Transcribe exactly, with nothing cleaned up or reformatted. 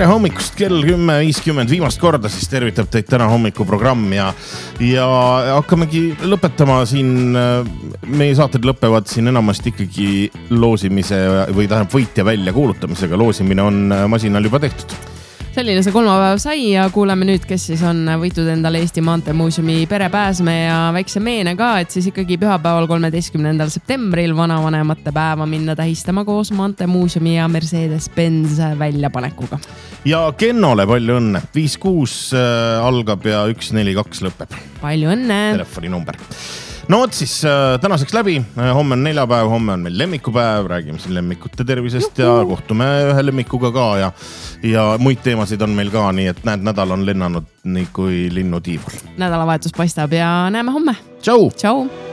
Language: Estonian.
tere hommikust, kell kümme viiskümmend viimast korda siis tervitab teid täna hommikuprogramm ja, ja hakkamegi lõpetama siin, meie saated lõpevad siin enamasti ikkagi loosimise või tähendab võitja välja kuulutamisega, loosimine on masinal juba tehtud. Selline see kolmapäev sai ja kuuleme nüüd, kes siis on võitud endale Eesti Maanteemuuseumi perepääsme ja väikse meene ka, et siis ikkagi pühapäeval kolmeteistkümnendal septembril vanavanemate päeva minna tähistama koos Maanteemuuseumi ja Mercedes-Benz väljapanekuga. Ja Kennole palju õnne. viis kuus algab ja üks neli kaks lõpeb. Palju õnne. Telefoninumber. No oot siis tänaseks läbi, homme on neljapäev, homme on meil lemmikupäev, räägime siin lemmikute tervisest Juhu. Ja kohtume ühe lemmikuga ka ja, ja muid teemasid on meil ka, nii et näed, nädal on lennanud nii kui linnu tiivul. Nädalavahetus paistab ja näeme homme. Tšau! Tšau!